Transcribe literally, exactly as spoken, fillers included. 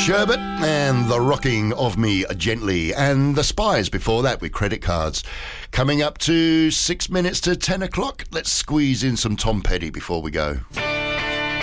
Sherbet and The Rocking of Me Gently, and The Spies before that with Credit Cards. Coming up to six minutes to ten o'clock, let's squeeze in some Tom Petty before we go.